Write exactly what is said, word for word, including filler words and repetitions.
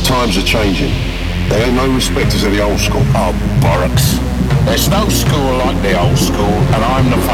Times are changing. They ain't no respecters of the old school. Oh, bollocks. There's no school like the old school, and I'm the